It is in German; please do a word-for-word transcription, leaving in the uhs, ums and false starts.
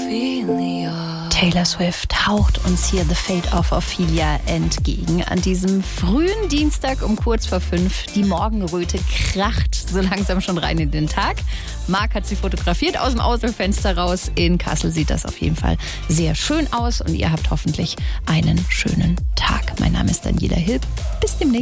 Taylor Swift haucht uns hier The Fate of Ophelia entgegen. An diesem frühen Dienstag um kurz vor fünf. Die Morgenröte kracht so langsam schon rein in den Tag. Marc hat sie fotografiert aus dem Autofenster raus. In Kassel sieht das auf jeden Fall sehr schön aus und ihr habt hoffentlich einen schönen Tag. Mein Name ist Daniela Hilb. Bis demnächst.